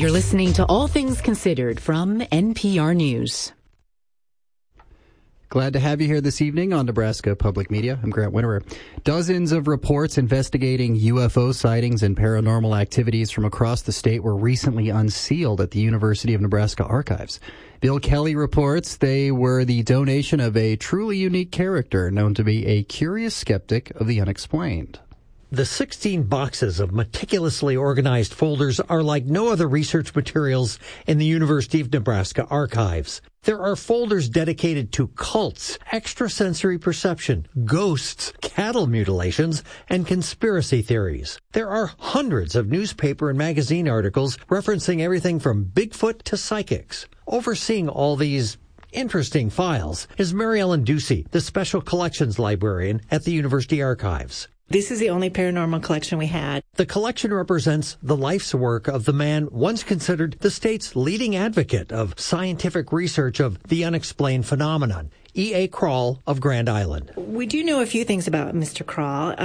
You're listening to All Things Considered from NPR News. Glad to have you here this evening on Nebraska Public Media. I'm Grant Winterer. Dozens of reports investigating UFO sightings and paranormal activities from across the state were recently unsealed at the University of Nebraska Archives. Bill Kelly reports they were the donation of a truly unique character known to be a curious skeptic of the unexplained. The 16 boxes of meticulously organized folders are like no other research materials in the University of Nebraska archives. There are folders dedicated to cults, extrasensory perception, ghosts, cattle mutilations, and conspiracy theories. There are hundreds of newspaper and magazine articles referencing everything from Bigfoot to psychics. Overseeing all these interesting files is Mary Ellen Ducey, the Special Collections Librarian at the University Archives. This is the only paranormal collection we had. The collection represents the life's work of the man once considered the state's leading advocate of scientific research of the unexplained phenomenon, E.A. Krall of Grand Island. We do know a few things about Mr. Krall,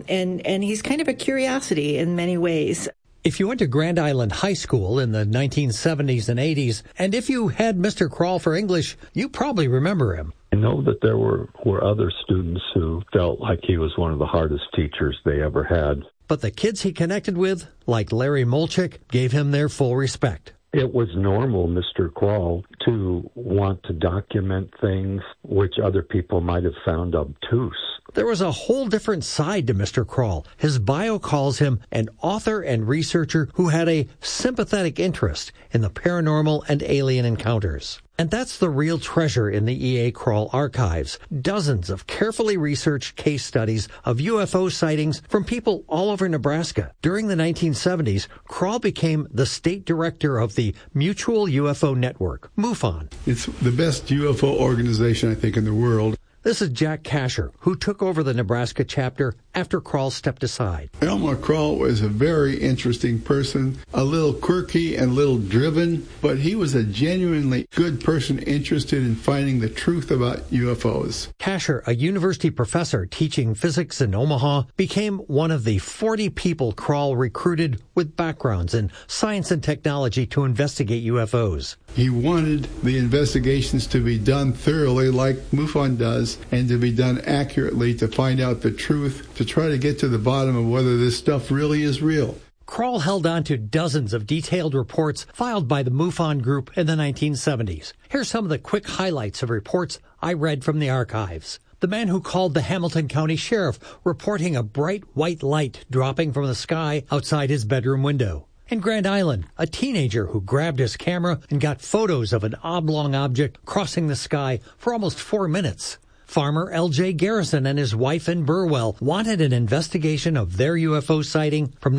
and he's kind of a curiosity in many ways. If you went to Grand Island High School in the 1970s and 80s, and if you had Mr. Krall for English, you probably remember him. I know that there were other students who felt like he was one of the hardest teachers they ever had. But the kids he connected with, like Larry Molchik, gave him their full respect. It was normal, Mr. Krall, to want to document things which other people might have found obtuse. There was a whole different side to Mr. Krall. His bio calls him an author and researcher who had a sympathetic interest in the paranormal and alien encounters. And that's the real treasure in the E.A. Krall archives. Dozens of carefully researched case studies of UFO sightings from people all over Nebraska. During the 1970s, Krall became the state director of the Mutual UFO Network, MUFON. It's the best UFO organization, I think, in the world. This is Jack Kasher, who took over the Nebraska chapter after Krall stepped aside. Elmer Krall was a very interesting person, a little quirky and a little driven, but he was a genuinely good person interested in finding the truth about UFOs. Kasher, a university professor teaching physics in Omaha, became one of the 40 people Krall recruited with backgrounds in science and technology to investigate UFOs. He wanted the investigations to be done thoroughly like MUFON does, and to be done accurately to find out the truth, to try to get to the bottom of whether this stuff really is real. Krall held on to dozens of detailed reports filed by the MUFON group in the 1970s. Here's some of the quick highlights of reports I read from the archives. The man who called the Hamilton County Sheriff reporting a bright white light dropping from the sky outside his bedroom window. In Grand Island, a teenager who grabbed his camera and got photos of an oblong object crossing the sky for almost 4 minutes. Farmer L.J. Garrison and his wife in Burwell wanted an investigation of their UFO sighting from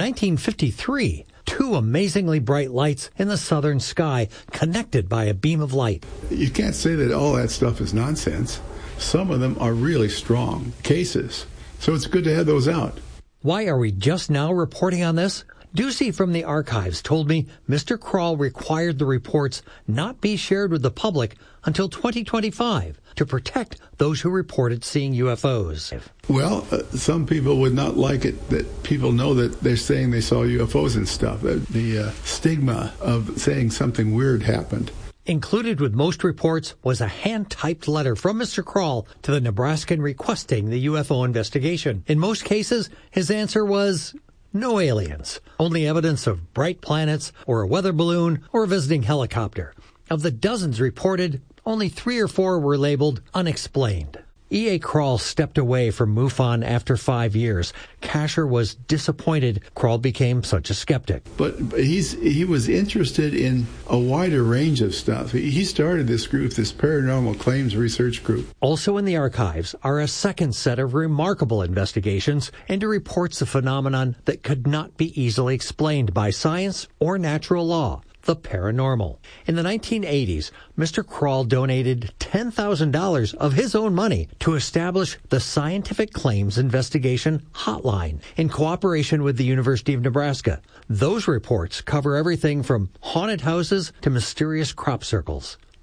1953. 2 amazingly bright lights in the southern sky connected by a beam of light. You can't say that all that stuff is nonsense. Some of them are really strong cases, so it's good to have those out. Why are we just now reporting on this? Ducey from the archives told me Mr. Krall required the reports not be shared with the public until 2025 to protect those who reported seeing UFOs. Well, some people would not like it that people know that they're saying they saw UFOs and stuff. The stigma of saying something weird happened. Included with most reports was a hand-typed letter from Mr. Krall to the Nebraskan requesting the UFO investigation. In most cases, his answer was no aliens, only evidence of bright planets or a weather balloon or a visiting helicopter. Of the dozens reported, only 3 or 4 were labeled unexplained. E.A. Krall stepped away from MUFON after 5 years. Kasher was disappointed Krall became such a skeptic. But he was interested in a wider range of stuff. He started this group, this Paranormal Claims Research Group. Also in the archives are a second set of remarkable investigations into reports of phenomenon that could not be easily explained by science or natural law. The paranormal. In the 1980s, Mr. Krall donated $10,000 of his own money to establish the Scientific Claims Investigation Hotline in cooperation with the University of Nebraska. Those reports cover everything from haunted houses to mysterious crop circles.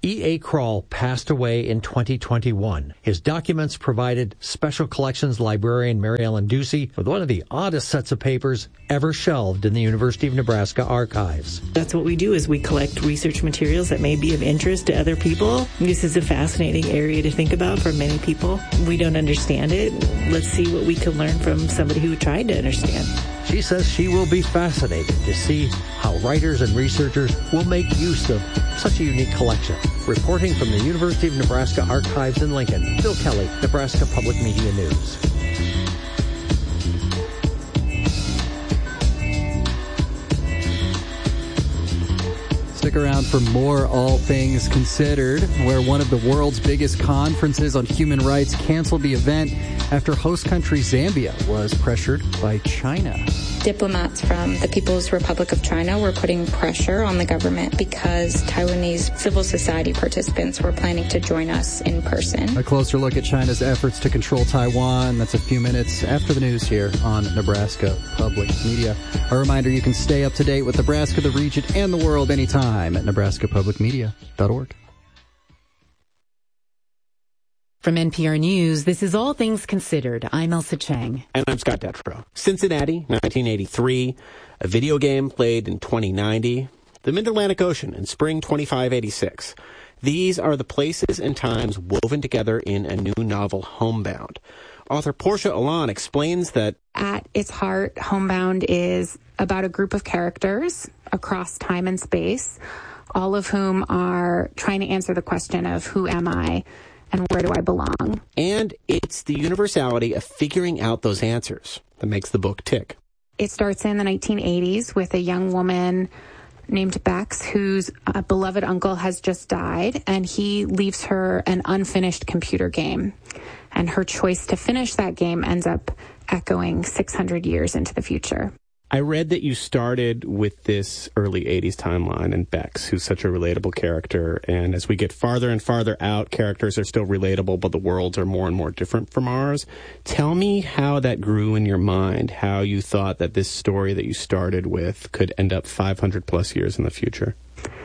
E.A. Kroll passed away in 2021. His documents provided Special Collections librarian Mary Ellen Ducey with one of the oddest sets of papers ever shelved in the University of Nebraska archives. That's what we do, is we collect research materials that may be of interest to other people. This is a fascinating area to think about for many people. We don't understand it. Let's see what we can learn from somebody who tried to understand. She says she will be fascinated to see how writers and researchers will make use of such a unique collection. Reporting from the University of Nebraska Archives in Lincoln, Bill Kelly, Nebraska Public Media News. Stick around for more All Things Considered, where one of the world's biggest conferences on human rights canceled the event after host country Zambia was pressured by China. Diplomats from the People's Republic of China were putting pressure on the government because Taiwanese civil society participants were planning to join us in person. A closer look at China's efforts to control Taiwan. That's a few minutes after the news here on Nebraska Public Media. A reminder, you can stay up to date with Nebraska, the region, and the world anytime at nebraskapublicmedia.org. From NPR News, this is All Things Considered. I'm Elsa Chang. And I'm Scott Detrow. Cincinnati, 1983. A video game played in 2090. The Mid-Atlantic Ocean in spring 2586. These are the places and times woven together in a new novel, Homebound. Author Portia Alon explains that at its heart, Homebound is about a group of characters across time and space, all of whom are trying to answer the question of who am I and where do I belong? And it's the universality of figuring out those answers that makes the book tick. It starts in the 1980s with a young woman named Bex, whose beloved uncle has just died, and he leaves her an unfinished computer game. And her choice to finish that game ends up echoing 600 years into the future. I read that you started with this early 80s timeline and Bex, who's such a relatable character. And as we get farther and farther out, characters are still relatable, but the worlds are more and more different from ours. Tell me how that grew in your mind, how you thought that this story that you started with could end up 500 plus years in the future.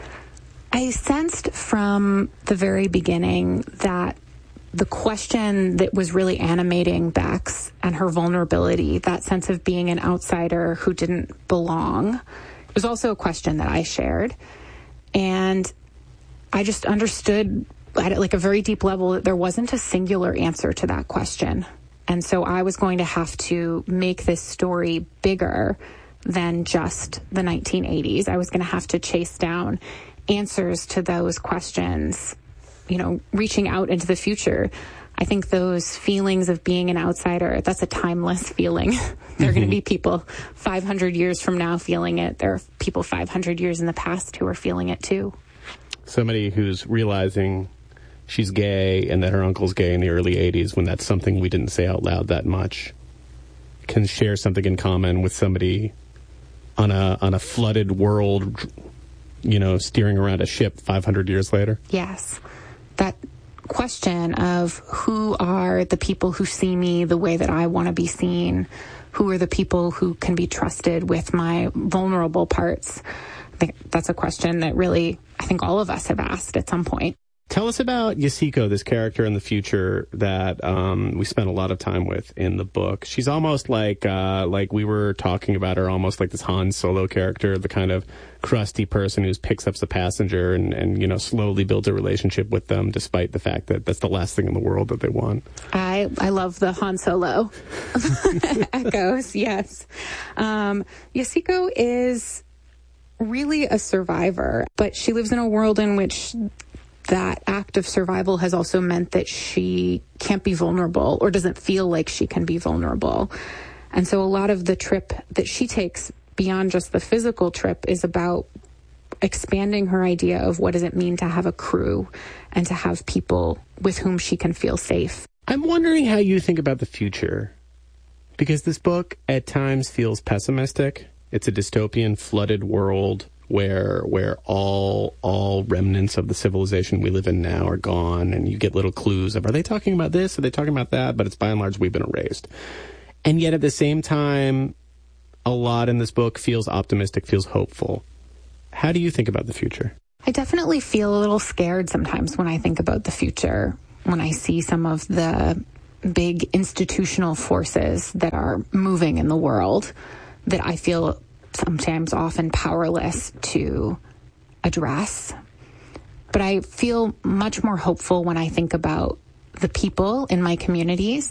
I sensed from the very beginning that the question that was really animating Bex and her vulnerability, that sense of being an outsider who didn't belong, was also a question that I shared. And I just understood at like a very deep level that there wasn't a singular answer to that question. And so I was going to have to make this story bigger than just the 1980s. I was going to have to chase down answers to those questions, you know, reaching out into the future. I think those feelings of being an outsider, that's a timeless feeling. There are going to be people 500 years from now feeling it. There are people 500 years in the past who are feeling it too. Somebody who's realizing she's gay and that her uncle's gay in the early 80s, when that's something we didn't say out loud that much, can share something in common with somebody on a flooded world, you know, steering around a ship 500 years later. Yes. That question of who are the people who see me the way that I want to be seen, who are the people who can be trusted with my vulnerable parts. I think that's a question that really, I think all of us have asked at some point. Tell us about Yasiko, this character in the future that we spent a lot of time with in the book. She's almost like we were talking about her, almost like this Han Solo character, the kind of crusty person who picks up the passenger and you know, slowly builds a relationship with them, despite the fact that that's the last thing in the world that they want. I love the Han Solo echoes, yes. Yasiko is really a survivor, but she lives in a world in which that act of survival has also meant that she can't be vulnerable or doesn't feel like she can be vulnerable. And so a lot of the trip that she takes beyond just the physical trip is about expanding her idea of what does it mean to have a crew and to have people with whom she can feel safe. I'm wondering how you think about the future, because this book at times feels pessimistic. It's a dystopian, flooded world where all remnants of the civilization we live in now are gone, and you get little clues of, are they talking about this? Are they talking about that? But it's by and large, we've been erased. And yet at the same time, a lot in this book feels optimistic, feels hopeful. How do you think about the future? I definitely feel a little scared sometimes when I think about the future, when I see some of the big institutional forces that are moving in the world that I feel sometimes often powerless to address. But I feel much more hopeful when I think about the people in my communities.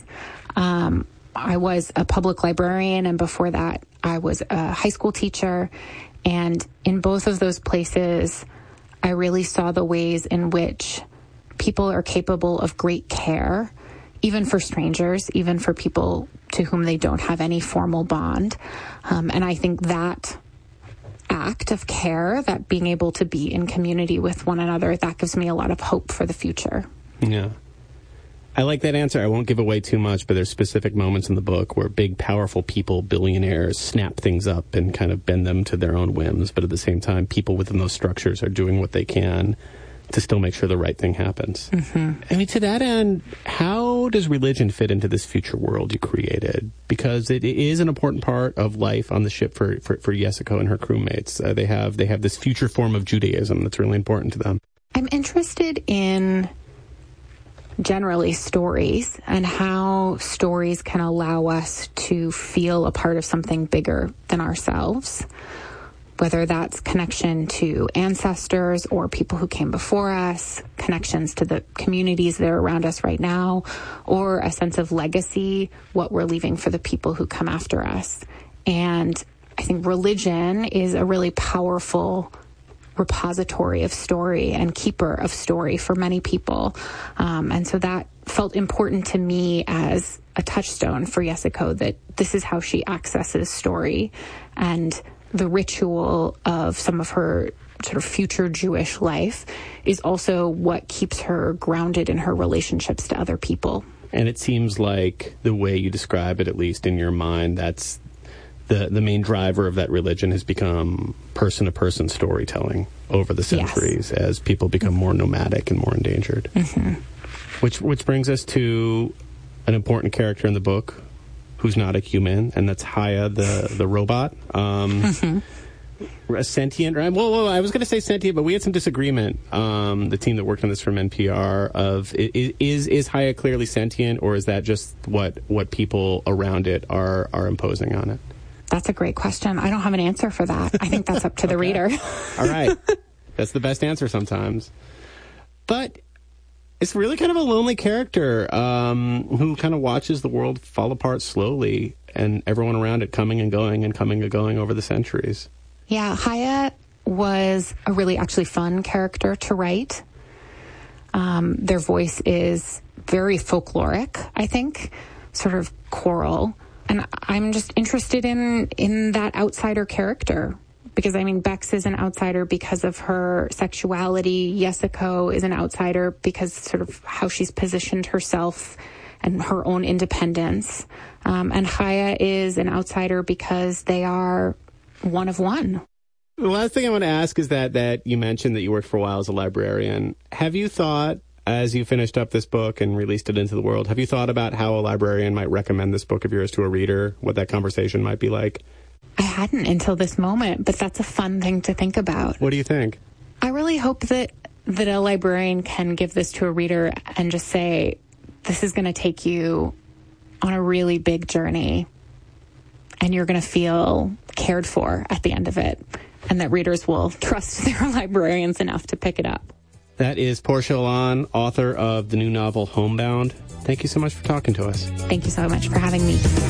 I was a public librarian, and before that, I was a high school teacher. And in both of those places, I really saw the ways in which people are capable of great care, even for strangers, even for people to whom they don't have any formal bond. And I think that act of care, that being able to be in community with one another, that gives me a lot of hope for the future. Yeah. I like that answer. I won't give away too much, but there's specific moments in the book where big, powerful people, billionaires, snap things up and kind of bend them to their own whims. But at the same time, people within those structures are doing what they can to still make sure the right thing happens. Mm-hmm. I mean, to that end, how does religion fit into this future world you created? Because it is an important part of life on the ship for Yesiko and her crewmates. They have this future form of Judaism that's really important to them. I'm interested in generally stories and how stories can allow us to feel a part of something bigger than ourselves, whether that's connection to ancestors or people who came before us, connections to the communities that are around us right now, or a sense of legacy, what we're leaving for the people who come after us. And I think religion is a really powerful repository of story and keeper of story for many people. And so that felt important to me as a touchstone for Yesiko, that this is how she accesses story, and the ritual of some of her sort of future Jewish life is also what keeps her grounded in her relationships to other people. And it seems like the way you describe it, at least in your mind, that's the main driver of that religion has become person-to-person storytelling over the centuries, yes, as people become more nomadic and more endangered. Mm-hmm. Which brings us to an important character in the book who's not a human, and that's Haya, the robot. A sentient, well, I was going to say sentient, but we had some disagreement, the team that worked on this from NPR, of is Haya clearly sentient, or is that just what people around it are imposing on it? That's a great question. I don't have an answer for that. I think that's up to the reader. All right. That's the best answer sometimes. But it's really kind of a lonely character who kind of watches the world fall apart slowly, and everyone around it coming and going over the centuries. Yeah, Haya was a really actually fun character to write. Their voice is very folkloric, I think, sort of choral. And I'm just interested in that outsider character, because, I mean, Bex is an outsider because of her sexuality. Yesiko is an outsider because sort of how she's positioned herself and her own independence. And Haya is an outsider because they are one of one. The last thing I want to ask is that you mentioned that you worked for a while as a librarian. Have you thought, as you finished up this book and released it into the world, have you thought about how a librarian might recommend this book of yours to a reader, what that conversation might be like? I hadn't until this moment, but that's a fun thing to think about. What do you think? I really hope that a librarian can give this to a reader and just say, this is going to take you on a really big journey, and you're going to feel cared for at the end of it, and that readers will trust their librarians enough to pick it up. That is Portia Alon, author of the new novel Homebound. Thank you so much for talking to us. Thank you so much for having me.